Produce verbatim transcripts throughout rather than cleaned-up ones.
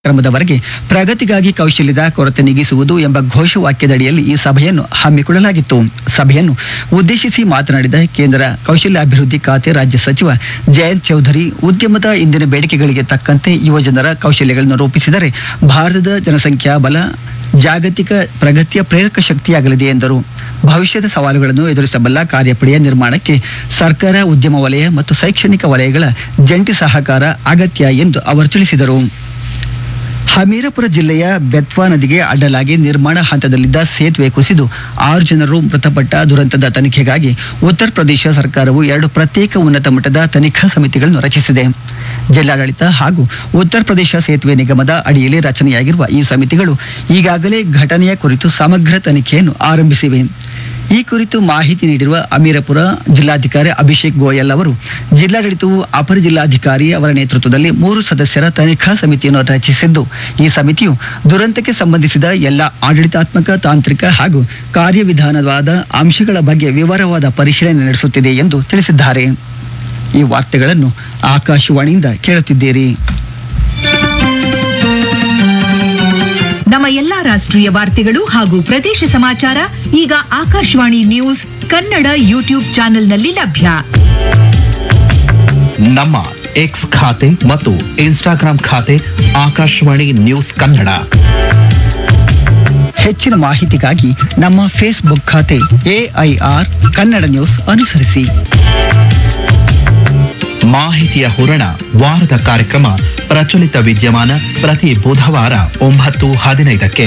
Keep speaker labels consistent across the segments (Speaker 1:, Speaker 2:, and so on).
Speaker 1: ಕ್ರಮದವರೆಗೆ ಪ್ರಗತಿಗಾಗಿ ಕೌಶಲ್ಯದ ಕೊರತೆ ನೀಗಿಸುವುದು ಎಂಬ ಘೋಷವಾಕ್ಯದಡಿಯಲ್ಲಿ ಈ ಸಭೆಯನ್ನು ಹಮ್ಮಿಕೊಳ್ಳಲಾಗಿತ್ತು. ಸಭೆಯನ್ನು ಉದ್ದೇಶಿಸಿ ಮಾತನಾಡಿದ ಕೇಂದ್ರ ಕೌಶಲ್ಯಾಭಿವೃದ್ಧಿ ಖಾತೆ ರಾಜ್ಯ ಸಚಿವ ಜಯಂತ್ ಚೌಧರಿ, ಉದ್ಯಮದ ಇಂದಿನ ಬೇಡಿಕೆಗಳಿಗೆ ತಕ್ಕಂತೆ ಯುವಜನರ ಕೌಶಲ್ಯಗಳನ್ನು ರೂಪಿಸಿದರೆ ಭಾರತದ ಜನಸಂಖ್ಯಾ ಬಲ ಜಾಗತಿಕ ಪ್ರಗತಿಯ ಪ್ರೇರಕ ಶಕ್ತಿಯಾಗಲಿದೆ ಎಂದರು. ಭವಿಷ್ಯದ ಸವಾಲುಗಳನ್ನು ಎದುರಿಸಬಲ್ಲ ಕಾರ್ಯಪಡೆಯ ನಿರ್ಮಾಣಕ್ಕೆ ಸರ್ಕಾರ, ಉದ್ಯಮ ವಲಯ ಮತ್ತು ಶೈಕ್ಷಣಿಕ ವಲಯಗಳ ಜಂಟಿ ಸಹಕಾರ ಅಗತ್ಯ ಎಂದು ಅವರು ತಿಳಿಸಿದರು. ಹಮೀರಪುರ ಜಿಲ್ಲೆಯ ಬೆತ್ವಾ ನದಿಗೆ ಅಡ್ಡಲಾಗಿ ನಿರ್ಮಾಣ ಹಂತದಲ್ಲಿದ್ದ ಸೇತುವೆ ಕುಸಿದು ಆರು ಜನರು ಮೃತಪಟ್ಟ ದುರಂತದ ತನಿಖೆಗಾಗಿ ಉತ್ತರ ಪ್ರದೇಶ ಸರ್ಕಾರವು ಎರಡು ಪ್ರತ್ಯೇಕ ಉನ್ನತ ಮಟ್ಟದ ತನಿಖಾ ಸಮಿತಿಗಳನ್ನು ರಚಿಸಿದೆ. ಜಿಲ್ಲಾಡಳಿತ ಹಾಗೂ ಉತ್ತರ ಪ್ರದೇಶ ಸೇತುವೆ ನಿಗಮದ ಅಡಿಯಲ್ಲಿ ರಚನೆಯಾಗಿರುವ ಈ ಸಮಿತಿಗಳು ಈಗಾಗಲೇ ಘಟನೆಯ ಕುರಿತು ಸಮಗ್ರ ತನಿಖೆಯನ್ನು ಆರಂಭಿಸಿವೆ. ಈ ಕುರಿತು ಮಾಹಿತಿ ನೀಡಿರುವ ಅಮೀರಪುರ ಜಿಲ್ಲಾಧಿಕಾರಿ ಅಭಿಷೇಕ್ ಗೋಯಲ್ ಅವರು, ಜಿಲ್ಲಾಡಳಿತವು ಅಪರ ಜಿಲ್ಲಾಧಿಕಾರಿ ಅವರ ನೇತೃತ್ವದಲ್ಲಿ ಮೂರು ಸದಸ್ಯರ ತನಿಖಾ ಸಮಿತಿಯನ್ನು ರಚಿಸಿದ್ದು, ಈ ಸಮಿತಿಯು ದುರಂತಕ್ಕೆ ಸಂಬಂಧಿಸಿದ ಎಲ್ಲ ಆಡಳಿತಾತ್ಮಕ, ತಾಂತ್ರಿಕ ಹಾಗೂ ಕಾರ್ಯವಿಧಾನವಾದ ಅಂಶಗಳ ಬಗ್ಗೆ ವಿವರವಾದ ಪರಿಶೀಲನೆ ನಡೆಸುತ್ತಿದೆ ಎಂದು ತಿಳಿಸಿದ್ದಾರೆ. ಈ ವಾರ್ತೆಗಳನ್ನು ಆಕಾಶವಾಣಿಯಿಂದ ಕೇಳುತ್ತಿದ್ದೀರಿ.
Speaker 2: ನಮ್ಮ ಎಲ್ಲಾ ರಾಷ್ಟ್ರೀಯ ವಾರ್ತೆಗಳು ಹಾಗೂ ಪ್ರದೇಶ ಸಮಾಚಾರ ಈಗ ಆಕಾಶವಾಣಿ ನ್ಯೂಸ್ ಕನ್ನಡ ಯೂಟ್ಯೂಬ್ ಚಾನೆಲ್ನಲ್ಲಿ ಲಭ್ಯ.
Speaker 3: ನಮ್ಮ ಎಕ್ಸ್ ಖಾತೆ ಮತ್ತು ಇನ್ಸ್ಟಾಗ್ರಾಂ ಖಾತೆ ಆಕಾಶವಾಣಿ ನ್ಯೂಸ್ ಕನ್ನಡ.
Speaker 1: ಹೆಚ್ಚಿನ ಮಾಹಿತಿಗಾಗಿ ನಮ್ಮ ಫೇಸ್ಬುಕ್ ಖಾತೆ ಎಐಆರ್ ಕನ್ನಡ ನ್ಯೂಸ್ ಅನುಸರಿಸಿ.
Speaker 3: ಮಾಹಿತಿಯ ಹೂರಣ ವಾರದ ಕಾರ್ಯಕ್ರಮ ಪ್ರಚಲಿತ ವಿದ್ಯಮಾನ ಪ್ರತಿ ಬುಧವಾರ ಒಂಬತ್ತು ಹದಿನೈದಕ್ಕೆ.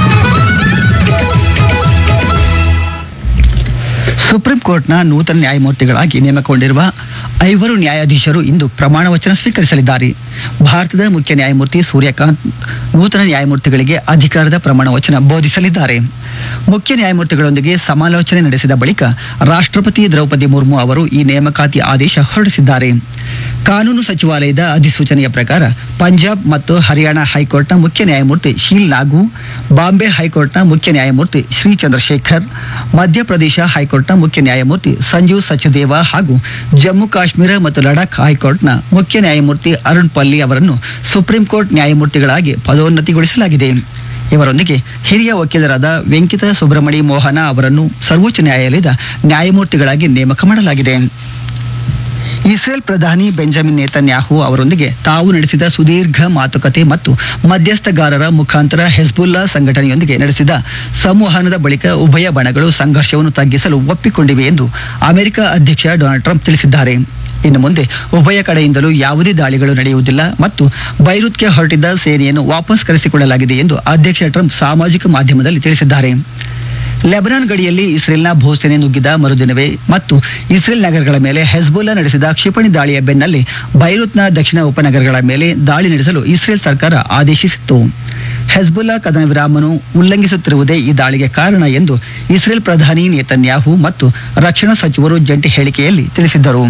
Speaker 1: ಸುಪ್ರೀಂ ಕೋರ್ಟ್ನ ನೂತನ ನ್ಯಾಯಮೂರ್ತಿಗಳಾಗಿ ನೇಮಕಗೊಂಡಿರುವ ಐವರು ನ್ಯಾಯಾಧೀಶರು ಇಂದು ಪ್ರಮಾಣ ವಚನ ಸ್ವೀಕರಿಸಲಿದ್ದಾರೆ. ಭಾರತದ ಮುಖ್ಯ ನ್ಯಾಯಮೂರ್ತಿ ಸೂರ್ಯಕಾಂತ್ ನೂತನ ನ್ಯಾಯಮೂರ್ತಿಗಳಿಗೆ ಅಧಿಕಾರದ ಪ್ರಮಾಣ ವಚನ ಬೋಧಿಸಲಿದ್ದಾರೆ. ಮುಖ್ಯ ನ್ಯಾಯಮೂರ್ತಿಗಳೊಂದಿಗೆ ಸಮಾಲೋಚನೆ ನಡೆಸಿದ ಬಳಿಕ ರಾಷ್ಟ್ರಪತಿ ದ್ರೌಪದಿ ಮುರ್ಮು ಅವರು ಈ ನೇಮಕಾತಿ ಆದೇಶ ಹೊರಡಿಸಿದ್ದಾರೆ. ಕಾನೂನು ಸಚಿವಾಲಯದ ಅಧಿಸೂಚನೆಯ ಪ್ರಕಾರ ಪಂಜಾಬ್ ಮತ್ತು ಹರಿಯಾಣ ಹೈಕೋರ್ಟ್ನ ಮುಖ್ಯ ನ್ಯಾಯಮೂರ್ತಿ ಶೀಲ್ ನಾಗು, ಬಾಂಬೆ ಹೈಕೋರ್ಟ್ನ ಮುಖ್ಯ ನ್ಯಾಯಮೂರ್ತಿ ಶ್ರೀ ಚಂದ್ರಶೇಖರ್, ಮಧ್ಯಪ್ರದೇಶ ಹೈಕೋರ್ಟ್ನ ಮುಖ್ಯ ನ್ಯಾಯಮೂರ್ತಿ ಸಂಜೀವ್ ಸಚದೇವ ಹಾಗೂ ಜಮ್ಮು ಕಾಶ್ಮೀರ ಮತ್ತು ಲಡಾಖ್ ಹೈಕೋರ್ಟ್ನ ಮುಖ್ಯ ನ್ಯಾಯಮೂರ್ತಿ ಅರುಣ್ ಪಲ್ಲಿ ಅವರನ್ನು ಸುಪ್ರೀಂ ಕೋರ್ಟ್ ನ್ಯಾಯಮೂರ್ತಿಗಳಾಗಿ ಪದೋನ್ನತಿಗೊಳಿಸಲಾಗಿದೆ. ಇವರೊಂದಿಗೆ ಹಿರಿಯ ವಕೀಲರಾದ ವೆಂಕಿತ ಸುಬ್ರಮಣಿ ಮೋಹನ ಅವರನ್ನು ಸರ್ವೋಚ್ಚ ನ್ಯಾಯಾಲಯದ ನ್ಯಾಯಮೂರ್ತಿಗಳಾಗಿ ನೇಮಕ ಮಾಡಲಾಗಿದೆ. ಇಸ್ರೇಲ್ ಪ್ರಧಾನಿ ಬೆಂಜಮಿನ್ ನೇತನ್ಯಾಹು ಅವರೊಂದಿಗೆ ತಾವು ನಡೆಸಿದ ಸುದೀರ್ಘ ಮಾತುಕತೆ ಮತ್ತು ಮಧ್ಯಸ್ಥಗಾರರ ಮುಖಾಂತರ ಹೆಜ್ಬುಲ್ಲಾ ಸಂಘಟನೆಯೊಂದಿಗೆ ನಡೆಸಿದ ಸಂವಹನದ ಬಳಿಕ ಉಭಯ ಬಣಗಳು ಸಂಘರ್ಷವನ್ನು ತಗ್ಗಿಸಲು ಒಪ್ಪಿಕೊಂಡಿವೆ ಎಂದು ಅಮೆರಿಕ ಅಧ್ಯಕ್ಷ ಡೊನಾಲ್ಡ್ ಟ್ರಂಪ್ ತಿಳಿಸಿದ್ದಾರೆ. ಇನ್ನು ಮುಂದೆ ಉಭಯ ಕಡೆಯಿಂದಲೂ ಯಾವುದೇ ದಾಳಿಗಳು ನಡೆಯುವುದಿಲ್ಲ ಮತ್ತು ಬೈರುತ್ಗೆ ಹೊರಟಿದ್ದ ಸೇನೆಯನ್ನು ವಾಪಸ್ ಕರೆಸಿಕೊಳ್ಳಲಾಗಿದೆ ಎಂದು ಅಧ್ಯಕ್ಷ ಟ್ರಂಪ್ ಸಾಮಾಜಿಕ ಮಾಧ್ಯಮದಲ್ಲಿ ತಿಳಿಸಿದ್ದಾರೆ. ಲೆಬನಾನ್ ಗಡಿಯಲ್ಲಿ ಇಸ್ರೇಲ್ನ ಭೂಸೇನೆ ನುಗ್ಗಿದ ಮರುದಿನವೇ ಮತ್ತು ಇಸ್ರೇಲ್ ನಗರಗಳ ಮೇಲೆ ಹೆಜ್ಬುಲ್ಲಾ ನಡೆಸಿದ ಕ್ಷಿಪಣಿ ದಾಳಿಯ ಬೆನ್ನಲ್ಲೇ ಬೈರುತ್ನ ದಕ್ಷಿಣ ಉಪನಗರಗಳ ಮೇಲೆ ದಾಳಿ ನಡೆಸಲು ಇಸ್ರೇಲ್ ಸರ್ಕಾರ ಆದೇಶಿಸಿತ್ತು. ಹೆಜ್ಬುಲ್ಲಾ ಕದನ ವಿರಾಮವನ್ನು ಉಲ್ಲಂಘಿಸುತ್ತಿರುವುದೇ ಈ ದಾಳಿಗೆ ಕಾರಣ ಎಂದು ಇಸ್ರೇಲ್ ಪ್ರಧಾನಿ ನೇತನ್ಯಾಹು ಮತ್ತು ರಕ್ಷಣಾ ಸಚಿವರು ಜಂಟಿ ಹೇಳಿಕೆಯಲ್ಲಿ ತಿಳಿಸಿದ್ದರು.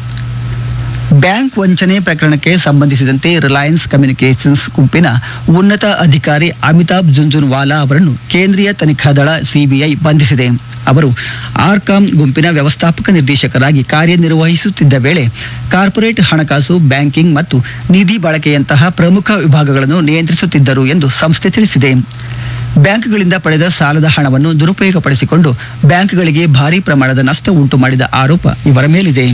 Speaker 1: ಬ್ಯಾಂಕ್ ವಂಚನೆ ಪ್ರಕರಣಕ್ಕೆ ಸಂಬಂಧಿಸಿದಂತೆ ರಿಲಯನ್ಸ್ ಕಮ್ಯುನಿಕೇಷನ್ಸ್ ಗುಂಪಿನ ಉನ್ನತ ಅಧಿಕಾರಿ ಅಮಿತಾಬ್ ಜುಂಜುನ್ವಾಲಾ ಅವರನ್ನು ಕೇಂದ್ರೀಯ ತನಿಖಾ ದಳ ಸಿಬಿಐ ಬಂಧಿಸಿದೆ. ಅವರು ಆರ್ಕಾಮ್ ಗುಂಪಿನ ವ್ಯವಸ್ಥಾಪಕ ನಿರ್ದೇಶಕರಾಗಿ ಕಾರ್ಯನಿರ್ವಹಿಸುತ್ತಿದ್ದ ವೇಳೆ ಕಾರ್ಪೊರೇಟ್ ಹಣಕಾಸು, ಬ್ಯಾಂಕಿಂಗ್ ಮತ್ತು ನಿಧಿ ಬಳಕೆಯಂತಹ ಪ್ರಮುಖ ವಿಭಾಗಗಳನ್ನು ನಿಯಂತ್ರಿಸುತ್ತಿದ್ದರು ಎಂದು ಸಂಸ್ಥೆ ತಿಳಿಸಿದೆ. ಬ್ಯಾಂಕ್ಗಳಿಂದ ಪಡೆದ ಸಾಲದ ಹಣವನ್ನು ದುರುಪಯೋಗಪಡಿಸಿಕೊಂಡು ಬ್ಯಾಂಕ್ಗಳಿಗೆ ಭಾರೀ ಪ್ರಮಾಣದ ನಷ್ಟ ಉಂಟು ಮಾಡಿದ ಆರೋಪ ಇವರ ಮೇಲಿದೆ.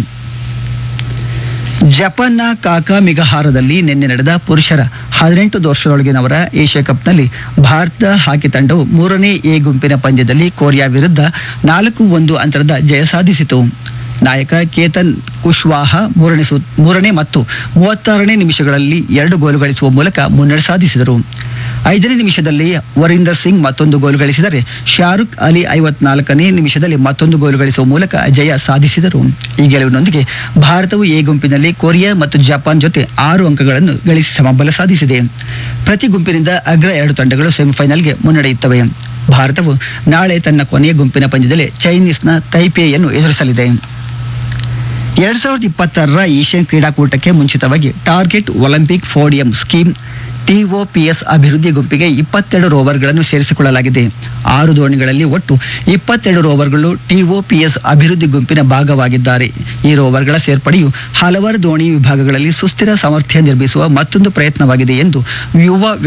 Speaker 1: ಜಪಾನ್ನ ಕಾಕಾಮಿಗಹಾರದಲ್ಲಿ ನಿನ್ನೆ ನಡೆದ ಪುರುಷರ ಹದಿನೆಂಟು ವರ್ಷದೊಳಗಿನವರ ಏಷ್ಯಾ ಕಪ್ನಲ್ಲಿ ಭಾರತ ಹಾಕಿ ತಂಡವು ಮೂರನೇ ಎ ಗುಂಪಿನ ಪಂದ್ಯದಲ್ಲಿ ಕೊರಿಯಾ ವಿರುದ್ಧ ನಾಲ್ಕು ಒಂದು ಅಂತರದ ಜಯ ಸಾಧಿಸಿತು. ನಾಯಕ ಕೇತನ್ ಕುಶ್ವಾಹ ಮೂರನೇ ಸು ಮೂರನೇ ಮತ್ತು ಮೂವತ್ತಾರನೇ ನಿಮಿಷಗಳಲ್ಲಿ ಎರಡು ಗೋಲು ಗಳಿಸುವ ಮೂಲಕ ಮುನ್ನಡೆ ಸಾಧಿಸಿದರು. ಐದನೇ ನಿಮಿಷದಲ್ಲಿ ವರೀಂದರ್ ಸಿಂಗ್ ಮತ್ತೊಂದು ಗೋಲು ಗಳಿಸಿದರೆ ಶಾರುಖ್ ಅಲಿ ಐವತ್ನಾಲ್ಕನೇ ನಿಮಿಷದಲ್ಲಿ ಮತ್ತೊಂದು ಗೋಲು ಗಳಿಸುವ ಮೂಲಕ ಜಯ ಸಾಧಿಸಿದರು. ಈ ಗೆಲುವಿನೊಂದಿಗೆ ಭಾರತವು ಎ ಗುಂಪಿನಲ್ಲಿ ಕೊರಿಯಾ ಮತ್ತು ಜಪಾನ್ ಜೊತೆ ಆರು ಅಂಕಗಳನ್ನು ಗಳಿಸಿ ಸಮಬಲ ಸಾಧಿಸಿದೆ. ಪ್ರತಿ ಗುಂಪಿನಿಂದ ಅಗ್ರ ಎರಡು ತಂಡಗಳು ಸೆಮಿಫೈನಲ್ಗೆ ಮುನ್ನಡೆಯುತ್ತವೆ. ಭಾರತವು ನಾಳೆ ತನ್ನ ಕೊನೆಯ ಗುಂಪಿನ ಪಂದ್ಯದಲ್ಲಿ ಚೈನೀಸ್ನ ತೈಪೇಯನ್ನು ಎದುರಿಸಲಿದೆ. ಎರಡ್ ಸಾವಿರದ ಇಪ್ಪತ್ತಾರರ ಏಷ್ಯನ್ ಕ್ರೀಡಾಕೂಟಕ್ಕೆ ಮುಂಚಿತವಾಗಿ target Olympic podium scheme TOPS ಅಭಿವೃದ್ಧಿ ಗುಂಪಿಗೆ ಇಪ್ಪತ್ತೆರಡು ರೋವರ್ಗಳನ್ನು ಸೇರಿಸಿಕೊಳ್ಳಲಾಗಿದೆ. ಆರು ದೋಣಿಗಳಲ್ಲಿ ಒಟ್ಟು ಇಪ್ಪತ್ತೆರಡು ರೋವರ್ಗಳು ಟಿಒಪಿಎಸ್ ಅಭಿವೃದ್ಧಿ ಗುಂಪಿನ ಭಾಗವಾಗಿದ್ದಾರೆ. ಈ ರೋವರ್ಗಳ ಸೇರ್ಪಡೆಯು ಹಲವಾರು ದೋಣಿ ವಿಭಾಗಗಳಲ್ಲಿ ಸುಸ್ಥಿರ ಸಾಮರ್ಥ್ಯ ನಿರ್ಮಿಸುವ ಮತ್ತೊಂದು ಪ್ರಯತ್ನವಾಗಿದೆ ಎಂದು ಯುವ